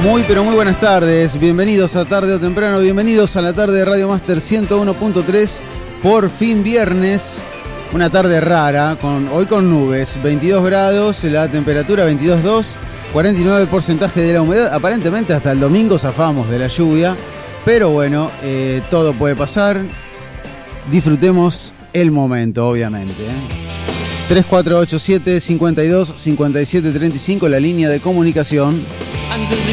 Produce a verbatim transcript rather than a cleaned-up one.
Muy pero muy buenas tardes, bienvenidos a Tarde o Temprano, bienvenidos a la tarde de Radio Master ciento uno punto tres, por fin viernes, una tarde rara, con, hoy con nubes, veintidós grados, la temperatura veintidós punto dos, cuarenta y nueve por ciento de la humedad, aparentemente hasta el domingo zafamos de la lluvia, pero bueno, eh, todo puede pasar, disfrutemos el momento obviamente, ¿eh? tres cuatro ocho siete, cinco dos, cinco siete tres cinco, la línea de comunicación.